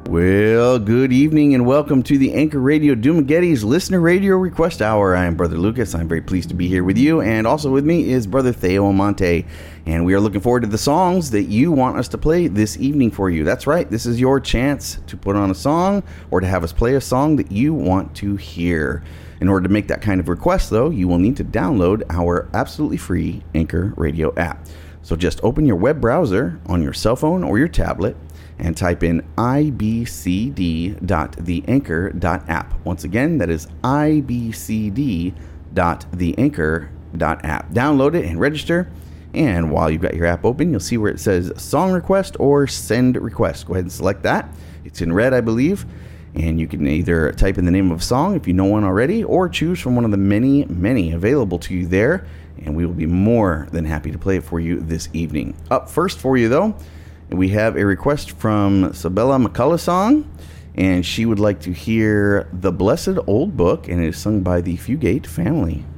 Well, good evening and welcome to the Anchor Radio Dumagetti's Listener Radio Request Hour. I am Brother Lucas. I'm very pleased to be here with you, and also with me is Brother Theo Amante, and we are looking forward to the songs that you want us to play this evening for you. That's right, this is your chance to put on a song or to have us play a song that you want to hear. In order to make that kind of request, though, you will need to download our absolutely free Anchor Radio app. So just open your web browser on your cell phone or your tablet and type in ibcd.theanchor.app. Once again, that is ibcd.theanchor.app. Download it and register. And while you've got your app open, you'll see where it says song request or send request. Go ahead and select that. It's in red, I believe. And you can either type in the name of a song if you know one already, or choose from one of the many, many available to you there. And we will be more than happy to play it for you this evening. Up first for you, though, we have a request from Sabella McCullough, and she would like to hear The Blessed Old Book, and it is sung by the Fugate Family.